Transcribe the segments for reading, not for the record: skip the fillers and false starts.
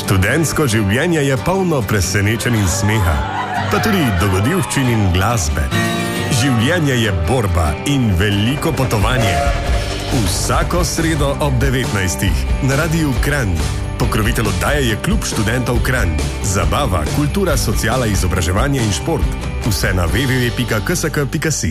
Študentsko življenje je polno presenečenj in smeha, pa tudi dogodivščin in glasbe. Življenje je borba in veliko potovanje. Vsako sredo ob 19. na Radiu Kranj. Pokrovitelj oddaje je Klub študentov Kranj. Zabava, kultura, sociala, izobraževanje in šport. Vse na www.ksk.si.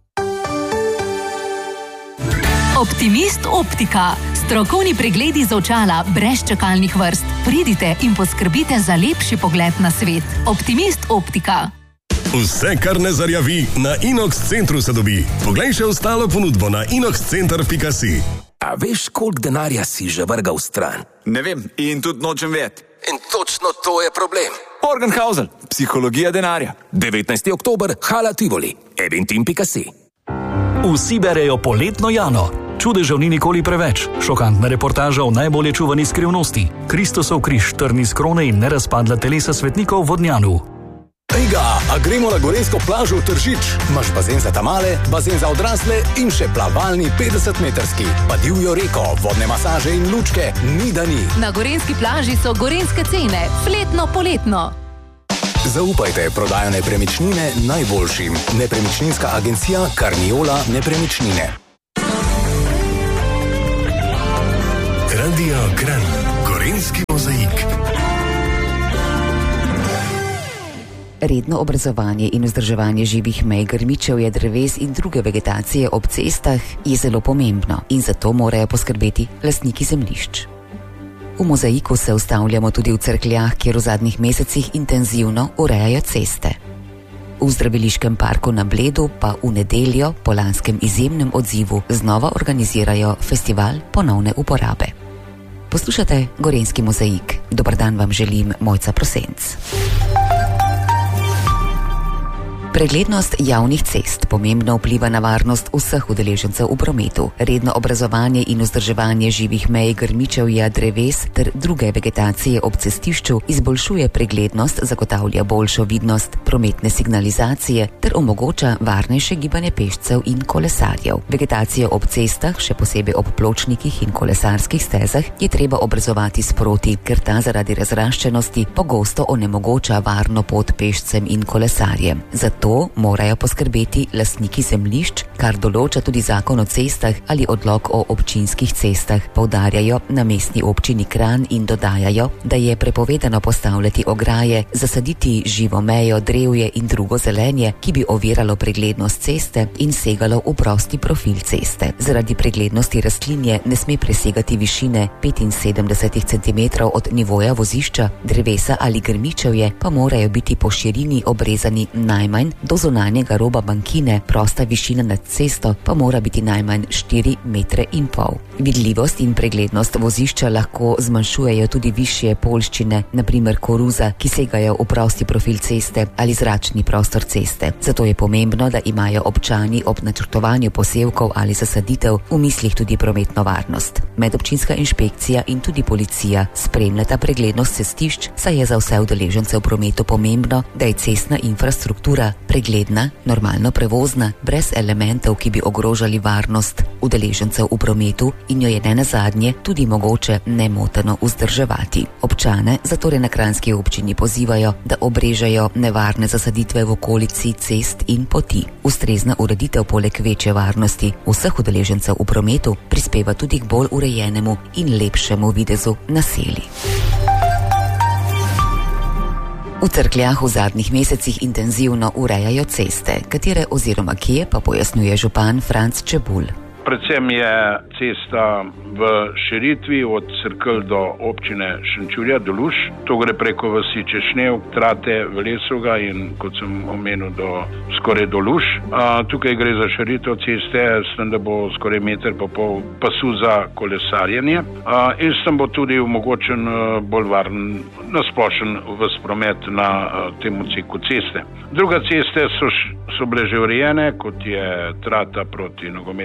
Optimist Optika. Strokovni pregledi za očala brez čakalnih vrst. Pridite in poskrbite za lepši pogled na svet. Optimist Optika. Vse, kar ne zarjavi, na Inox centru se dobi. Poglej še ostalo ponudbo na inoxcenter.si. A veš, koliko denarja si že vrgal stran? Ne vem in tudi nočem vedeti. In točno to je problem. Morgenhausen, psihologija denarja. 19. oktober, Hala Tivoli, eventim.si. Vsi berejo Poletno Jano. Čudežev ni nikoli preveč. Šokantna reportaža o najbolje čuvani skrivnosti. Kristosov križ, trni z krone in nerazpadla telesa svetnikov v Vodnjanu. Ejga, a gremo na gorenjsko plažo v Tržič? Imaš bazen za tamale, bazen za odrasle in še plavalni 50-metrski. Pa divjo reko, vodne masaže in lučke, ni da ni. Na gorenjski plaži so gorenjske cene. Fletno poletno. Zaupajte prodajo nepremičnine najboljšim. Nepremičninska agencija Carniola Nepremičnine. Radio Kranj. Gorenjski mozaik. Redno obrazovanje in vzdrževanje živih mej, grmičevja, dreves in druge vegetacije ob cestah je zelo pomembno in zato morajo poskrbeti lastniki zemljišč. V mozaiku se ustavljamo tudi v Cerkljah, kjer v zadnjih mesecih intenzivno urejajo ceste. V zdraviliškem parku na Bledu pa v nedeljo po lanskem izjemnem odzivu znova organizirajo festival ponovne uporabe. Poslušate Gorenjski mozaik. Dobar dan vam želim, Mojca Prosenc. Preglednost javnih cest pomembno vpliva na varnost vseh udeležencev v prometu. Redno obrazovanje in vzdrževanje živih mej, grmičevja, dreves ter druge vegetacije ob cestišču izboljšuje preglednost, zagotavlja boljšo vidnost prometne signalizacije ter omogoča varnejše gibanje pešcev in kolesarjev. Vegetacijo ob cestah, še posebej ob pločnikih in kolesarskih stezah, je treba obrazovati sproti, ker ta zaradi razraščenosti pogosto onemogoča varno pot pešcem in kolesarjem. Zato morajo poskrbeti lastniki zemljišč, kar določa tudi zakon o cestah ali odlok o občinskih cestah. Poudarjajo na mestni občini Kranj in dodajajo, da je prepovedano postavljati ograje, zasaditi živo mejo, drevje in drugo zelenje, ki bi oviralo preglednost ceste in segalo v prosti profil ceste. Zaradi preglednosti rastlinje ne sme presegati višine 75 cm od nivoja vozišča, drevesa ali grmičevje pa morajo biti po širini obrezani najmanj do zunanjega roba bankine, prosta višina nad cesto pa mora biti najmanj 4,5 metra. Vidljivost in preglednost vozišča lahko zmanjšujejo tudi višje poljščine, naprimer koruza, ki segajo v prosti profil ceste ali zračni prostor ceste. Zato je pomembno, da imajo občani ob načrtovanju posevkov ali zasaditev v mislih tudi prometno varnost. Medobčinska inšpekcija in tudi policija spremljata preglednost cestišč, saj je za vse udeležence v prometu pomembno, da je cestna infrastruktura pregledna, normalno prevozna, brez elementov, ki bi ogrožali varnost udeležencev v prometu in jo je nenazadnje tudi mogoče nemoteno vzdrževati. Občane zatorej na kranjski občini pozivajo, da obrežejo nevarne zasaditve v okolici cest in poti. Ustrezna ureditev poleg večje varnosti vseh udeležencev v prometu prispeva tudi k bolj urejenemu in lepšemu videzu naselij. V Cerkljah v zadnjih mesecih intenzivno urejajo ceste, katere oziroma kje pa pojasnjuje župan Franc Čebulj. Predvsem je cesta v širitvi od Cerkelj do občine Šenčurja do Luž. To gre preko vasi Češnev, Trate, Velesovega in, kot sem omenil, skoraj do Luž. Tukaj gre za širitev ceste, s tem, da bo skoraj 1,5 metra pasu za kolesarjenje. In s tem bo tudi omogočen bolj varen nasplošen ves promet na tem odseku ceste. Druge ceste so bile že urejene, kot je Trata proti nogometnem centru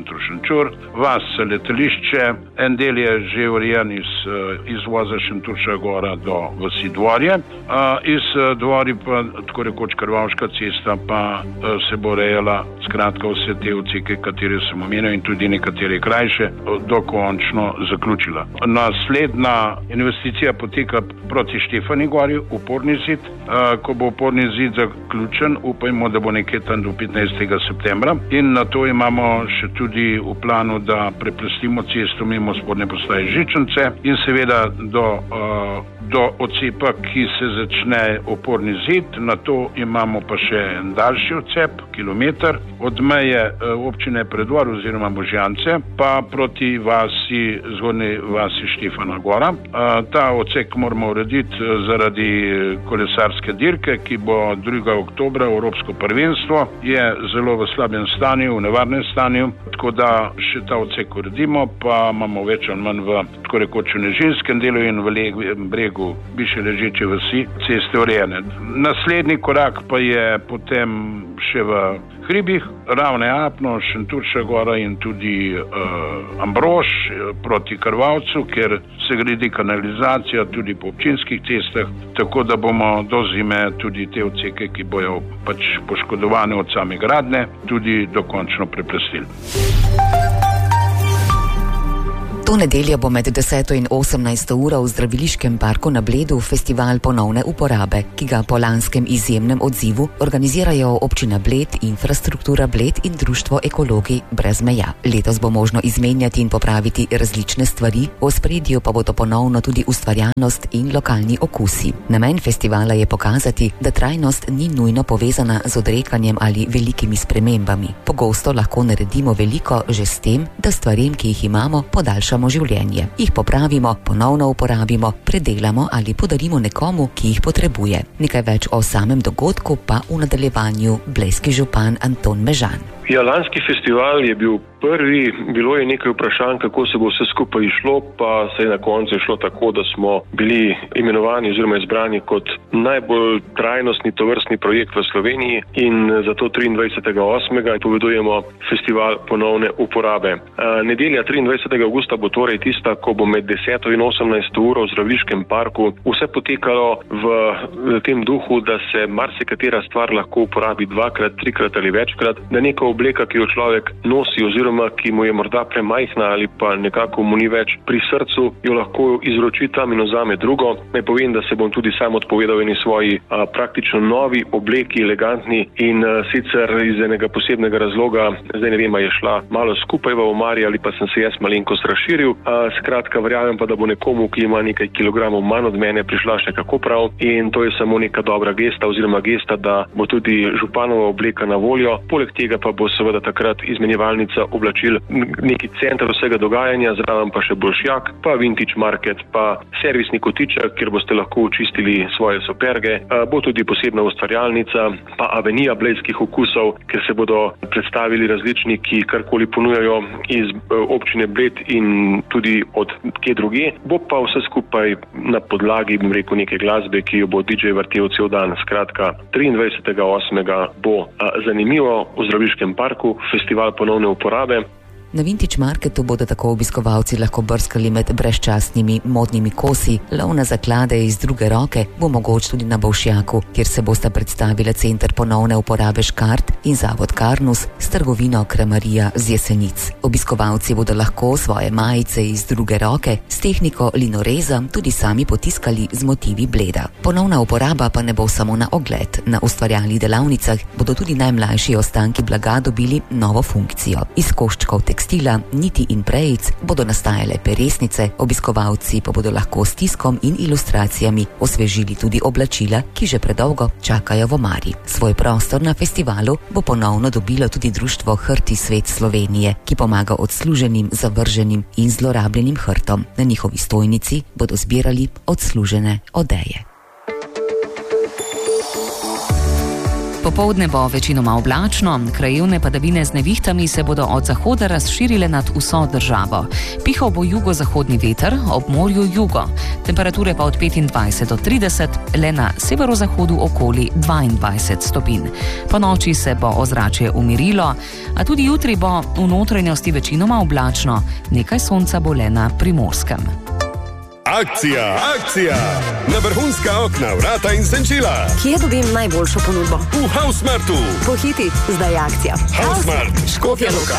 Šentrušenčur, vas letališče, en del je že urejen iz izvoza Šentruša gora do vasi Dvorje, iz Dvorji pa tako rekoč Krvavška cesta pa se bo rejala skratka vse te odseke, katere sem omenil in tudi nekatere krajše, dokončno zaključila. Naslednja investicija poteka proti Štefani gori, uporni zid. Ko bo uporni zid zaključen, upajmo, da bo nekje tam do 15. septembra in na to imamo še tudi v planu, da preplastimo cesto mimo spodnje postaje Žičance in seveda do odcepa, ki se začne uporni zid. Na to imamo pa še en daljši odcep, kilometer, od meje občine Preddvor oziroma Božjance pa proti vasi, zgornji vasi Štefana gora. Ta odsek moramo urediti zaradi kolesarske dirke, ki bo 2. oktobra, Evropsko prvenstvo, je zelo v slabem stanju, v nevarnem stanju, tako da še ta odsek uredimo, pa imamo več ali manj v tako rekoč v nežinskem delu in v bregu više ležeče vasi ceste urejene. Naslednji korak pa je potem še v hribih, Ravne, Apno, Šentruša gora in tudi Ambrož proti Krvavcu, kjer se gradi kanalizacija tudi po občinskih cestah, tako da bomo do zime tudi te odseke, ki bojo pač poškodovane od same gradnje, tudi dokončno preplastili. To nedeljo bo med 10. in 18. uro v Zdraviliškem parku na Bledu festival ponovne uporabe, ki ga po lanskem izjemnem odzivu organizirajo občina Bled, Infrastruktura Bled in Društvo Ekologi brez meja. Letos bo možno izmenjati in popraviti različne stvari, v ospredju pa bodo ponovno tudi ustvarjalnost in lokalni okusi. Namen festivala je pokazati, da trajnost ni nujno povezana z odrekanjem ali velikimi spremembami. Pogosto lahko naredimo veliko že s tem, da stvarem, ki jih imamo, podaljšamo življenje. Jih popravimo, ponovno uporabimo, predelamo ali podarimo nekomu, ki jih potrebuje. Nekaj več o samem dogodku pa v nadaljevanju blejski župan Anton Mežan. Ja, lanski festival je bil prvi, bilo je nekaj vprašanj, kako se bo vse skupaj išlo, pa se je na koncu išlo tako, da smo bili imenovani oziroma izbrani kot najbolj trajnostni tovrstni projekt v Sloveniji in zato 23.8. povedujemo festival ponovne uporabe. Nedelja 23. augusta bo torej tista, ko bo med 10. in 18. uro v Zdraviliškem parku vse potekalo v tem duhu, da se marsikatera stvar lahko uporabi dvakrat, trikrat ali večkrat, da neka obleka, ki jo človek nosi oziroma ki mu je morda premajhna ali pa nekako mu ni več pri srcu, jo lahko izroči tam in vzame drugo. Naj povem, da se bom tudi sam odpovedal eni svoji praktično novi obleki, elegantni in sicer iz enega posebnega razloga, zdaj ne vem, je šla malo skupaj v omari ali pa sem se jaz malenkost razširil. Skratka, verjamem pa, da bo nekomu, ki ima nekaj kilogramov manj od mene, prišla še kako prav in to je samo neka dobra gesta oziroma gesta, da bo tudi županova obleka na voljo. Poleg tega pa bo seveda takrat izmenjevalnica oblačil neki center vsega dogajanja, zraven pa še boljšjak, pa vintage market, pa servisni kotiček, kjer boste lahko očistili svoje superge. Bo tudi posebna ustvarjalnica, pa avenija blejskih okusov, kjer se bodo predstavili različni, ki karkoli ponujajo iz občine Bled in tudi od kje druge. Bo pa vse skupaj na podlagi, bom rekel, neke glasbe, ki jo bo DJ vrtel cel dan. Skratka, 23.8. bo zanimivo v Zdraviliškem parku, festival ponovne uporabe. Na Vintage Marketu bodo tako obiskovalci lahko brskali med brezčasnimi modnimi kosi, lov na zaklade iz druge roke bo mogoč tudi na Bolšjaku, kjer se bosta predstavila Center ponovne uporabe Škart in Zavod Karnus s trgovino Kramarija z Jesenic. Obiskovalci bodo lahko svoje majice iz druge roke s tehniko linoreza tudi sami potiskali z motivi Bleda. Ponovna uporaba pa ne bo samo na ogled. Na ustvarjalnih delavnicah bodo tudi najmlajši ostanki blaga dobili novo funkcijo. Iz koščkov tekstila, niti in prejic bodo nastajale peresnice, obiskovalci pa bodo lahko s tiskom in ilustracijami osvežili tudi oblačila, ki že predolgo čakajo v omari. Svoj prostor na festivalu bo ponovno dobilo tudi društvo Hrti svet Slovenije, ki pomaga odsluženim, zavrženim in zlorabljenim hrtom. Na njihovi stojnici bodo zbirali odslužene odeje. Popoldne bo večinoma oblačno, krajevne padavine z nevihtami se bodo od zahoda razširile nad vso državo. Pihal bo jugozahodni veter, ob morju jugo. Temperature pa od 25 do 30, le na severozahodu okoli 22 stopinj. Po noči se bo ozračje umirilo, a tudi jutri bo v notranjosti večinoma oblačno, nekaj sonca bo le na Primorskem. Akcija, akcija! Na vrhunska okna, vrata in senčila. Kje dobim najboljšo ponudbo? V Hausmartu. Pohiti, zdaj je akcija. Hausmart, Škofja Loka.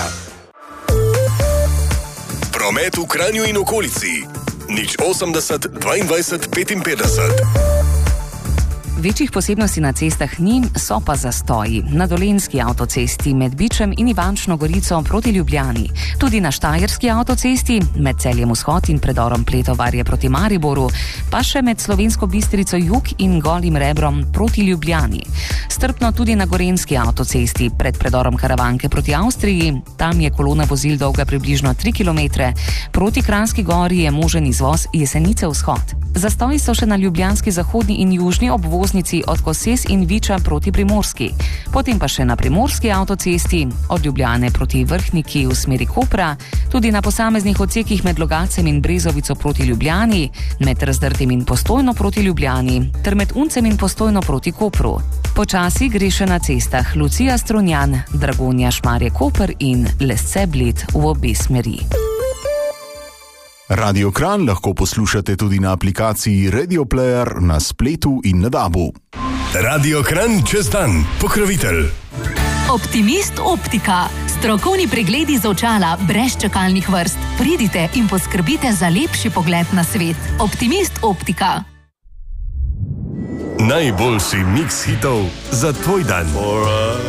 Promet v Kranju in okolici. 080 22 55. Večjih posebnosti na cestah ni, so pa zastoji. Na Dolenjski avtocesti med Bičem in Ivančno Gorico proti Ljubljani. Tudi na Štajerski avtocesti med Celjem Vzhod in predorom Pletovarje proti Mariboru, pa še med Slovensko Bistrico jug in Golim Rebrom proti Ljubljani. Strpno tudi na Gorenjski avtocesti pred predorom Karavanke proti Avstriji, tam je kolona vozil dolga približno 3 km, proti Kranjski Gori je možen izvoz Jesenice Vzhod. Zastoji so še na ljubljanski zahodni in južni obvoznici od Koses in Viča proti Primorski. Potem pa še na primorski avtocesti od Ljubljane proti Vrhniki v smeri Kopra, tudi na posameznih odsekih med Logacem in Brezovico proti Ljubljani, med Razdrtem in Postojno proti Ljubljani, ter med Uncem in Postojno proti Kopru. Počasi gre še na cestah Lucija Strunjan, Dragonja Šmarje Koper in Lesce Bled v obe smeri. Radio Kranj lahko poslušate tudi na aplikaciji Radio Player na spletu in na DAB-u. Radio Kranj čez dan, pokrovitelj. Optimist optika. Strokovni pregledi z očala brez čakalnih vrst. Pridite in poskrbite za lepši pogled na svet. Optimist optika. Najboljši miks hitov za tvoj dan.